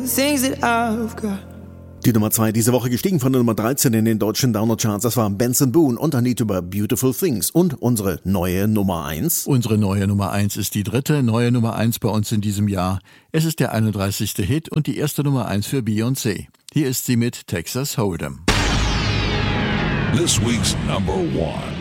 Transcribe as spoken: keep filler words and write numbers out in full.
things that I've got. Die Nummer zwei diese Woche gestiegen von der Nummer dreizehn in den deutschen Download-Charts. Das war Benson Boone und Anita über Beautiful Things. Und unsere neue Nummer eins. Unsere neue Nummer eins ist die dritte neue Nummer eins bei uns in diesem Jahr. Es ist der einunddreißigste Hit und die erste Nummer eins für Beyoncé. Hier ist sie mit Texas Hold'em. This week's number one.